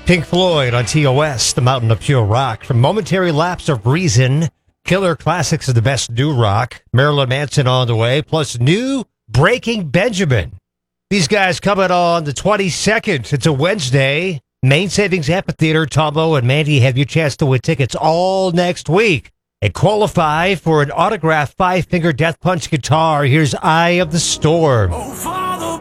Pink Floyd on TOS, The Mountain of Pure Rock. From Momentary Lapse of Reason, Killer Classics of the Best New Rock, Marilyn Manson on the way, plus new Breaking Benjamin. These guys coming on the 22nd. It's a Wednesday. Main Savings Amphitheater, Tomo and Mandy have your chance to win tickets all next week and qualify for an autographed 5-finger Death Punch guitar. Here's Eye of the Storm. Oh,